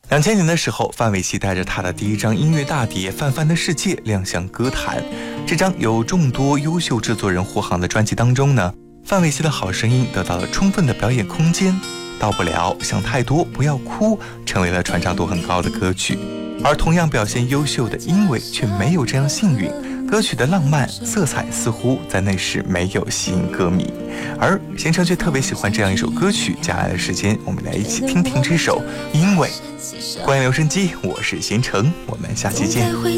2000年的时候，范玮琪带着他的第一张音乐大碟《范范的世界》亮相歌坛。这张有众多优秀制作人护航的专辑当中呢，范玮琪的好声音得到了充分的表演空间。到不了，想太多，不要哭，成为了传唱度很高的歌曲。而同样表现优秀的因为却没有这样幸运，歌曲的浪漫色彩似乎在那时没有吸引歌迷，而贤成却特别喜欢这样一首歌曲。接下来的时间，我们来一起听听这首《因为》。关于留声机，我是贤成，我们下期见。